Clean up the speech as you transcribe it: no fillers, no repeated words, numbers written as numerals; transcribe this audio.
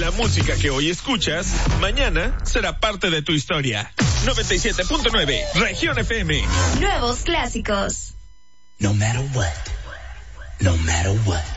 La música que hoy escuchas, mañana será parte de tu historia. 97.9, Región FM. Nuevos clásicos. No matter what. No matter what.